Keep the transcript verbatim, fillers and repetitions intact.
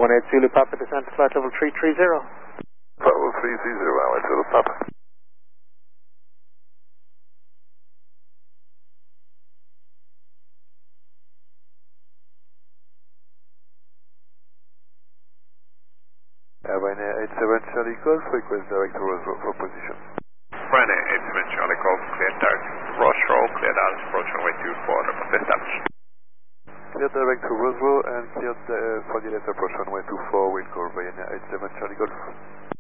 one eight Zulu Papa, descent to flight level three three zero. Level three three zero, one eight Zulu Papa. Ryanair eight seven Charlie Golf, request direct to Roswell for position. Ryanair eight seven Charlie Golf, clear direct to Roswell, clear down approach runway two four, established. Clear direct to Roswell and clear uh, for the approach runway two four, will call Ryanair eight seven Charlie Golf.